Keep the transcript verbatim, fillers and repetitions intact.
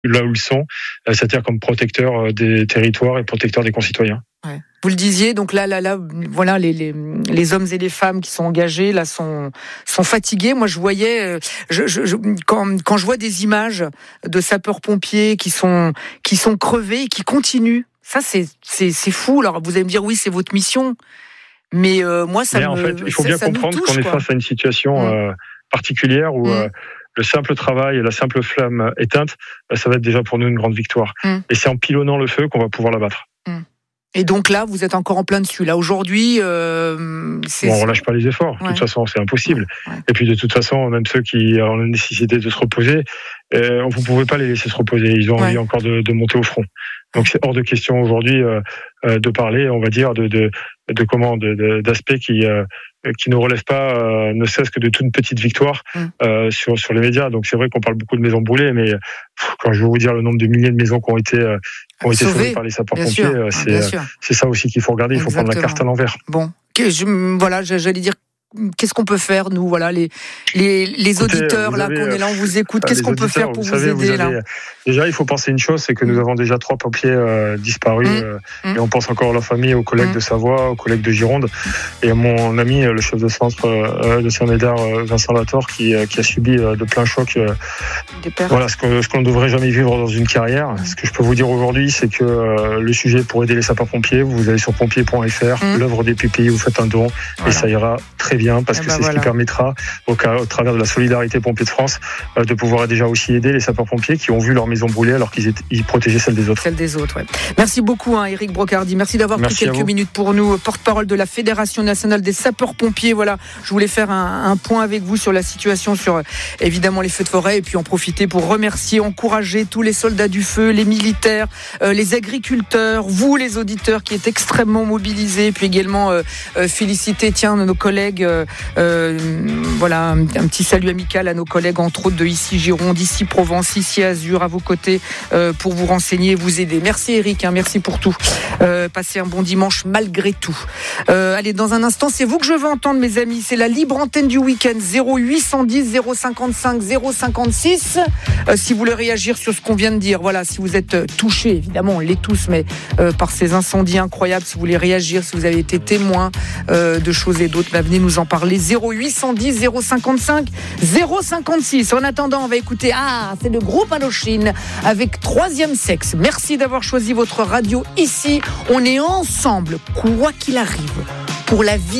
là où ils sont, c'est-à-dire comme protecteurs des territoires et protecteurs des concitoyens. Ouais. Vous le disiez, donc là, là, là, voilà, les, les, les hommes et les femmes qui sont engagés, là, sont, sont fatigués. Moi, je voyais, je, je, je, quand, quand je vois des images de sapeurs-pompiers qui sont, qui sont crevés et qui continuent, ça, c'est, c'est, c'est fou. Alors, vous allez me dire, oui, c'est votre mission. Mais euh, moi, ça Mais me. En fait, il faut ça, bien ça comprendre touche, qu'on est quoi. face à une situation mmh. euh, particulière où mmh. euh, le simple travail et la simple flamme éteinte, ça va être déjà pour nous une grande victoire. Mmh. Et c'est en pilonnant le feu qu'on va pouvoir l'abattre. Mmh. Et donc là, vous êtes encore en plein dessus. Là, aujourd'hui, euh, c'est... Bon, on relâche pas les efforts. Ouais. De toute façon, c'est impossible. Ouais. Et puis, de toute façon, même ceux qui ont la nécessité de se reposer, euh, vous ne pouvez pas les laisser se reposer. Ils ont ouais. envie encore de, de monter au front. Donc, c'est hors de question aujourd'hui euh, de parler, on va dire, de, de, de comment, de, de, d'aspects qui, euh, qui ne relèvent pas, euh, ne cesse que de toute petite victoire mm. euh, sur, sur les médias. Donc, c'est vrai qu'on parle beaucoup de maisons brûlées, mais pff, quand je vais vous dire le nombre de milliers de maisons qui ont été, euh, qui ont été sauvées par les sapeurs-pompiers, euh, c'est, euh, c'est ça aussi qu'il faut regarder. Il faut Exactement. Prendre la carte à l'envers. Bon, que je, voilà, j'allais dire. Qu'est-ce qu'on peut faire, nous, voilà, les, les, les Écoutez, auditeurs, là, avez, qu'on est là, on vous écoute. Qu'est-ce qu'on peut faire pour vous, vous savez, aider, vous avez, là déjà, il faut penser une chose, c'est que nous avons déjà trois pompiers euh, disparus, mmh. Euh, mmh. et on pense encore à la famille, aux collègues mmh. de Savoie, aux collègues de Gironde, et à mon ami, le chef de centre euh, de Saint-Médard, Vincent Lator, qui, euh, qui a subi euh, de plein choc, euh, voilà, ce, que, ce qu'on ne devrait jamais vivre dans une carrière. Mmh. Ce que je peux vous dire aujourd'hui, c'est que euh, le sujet pour aider les sapeurs-pompiers, vous allez sur pompiers point f r, mmh. l'œuvre des P P I, vous faites un don, voilà. Et ça ira très bien, parce que bah c'est voilà. ce qui permettra, au, cas, au travers de la solidarité Pompiers de France, euh, de pouvoir déjà aussi aider les sapeurs-pompiers qui ont vu leur maison brûler alors qu'ils étaient, ils protégeaient celle des autres. Celle des autres, ouais. Merci beaucoup, hein, Éric Brocardi. Merci d'avoir Merci pris quelques minutes pour nous. Porte-parole de la Fédération nationale des sapeurs-pompiers. Voilà, je voulais faire un, un point avec vous sur la situation, sur évidemment les feux de forêt, et puis en profiter pour remercier, encourager tous les soldats du feu, les militaires, euh, les agriculteurs, vous les auditeurs qui êtes extrêmement mobilisés, puis également euh, euh, féliciter, tiens, nos collègues. Euh, Euh, voilà, un, un petit salut amical à nos collègues, entre autres de ici Gironde, ici Provence, ici Azur, à vos côtés, euh, pour vous renseigner, vous aider. Merci Eric, hein, merci pour tout. Euh, passez un bon dimanche malgré tout. Euh, allez, dans un instant, c'est vous que je veux entendre, mes amis. C'est la libre antenne du week-end, zéro huit cent dix zéro cinquante-cinq zéro cinquante-six. Euh, si vous voulez réagir sur ce qu'on vient de dire, voilà, si vous êtes touchés, évidemment, on l'est tous, mais euh, par ces incendies incroyables, si vous voulez réagir, si vous avez été témoin euh, de choses et d'autres, bah, venez nous en parler. zéro huit cent dix zéro cinquante-cinq zéro cinquante-six. En attendant, on va écouter, ah, c'est le groupe Indochine avec Troisième Sexe. Merci d'avoir choisi votre radio ici. On est ensemble, quoi qu'il arrive, pour la vie.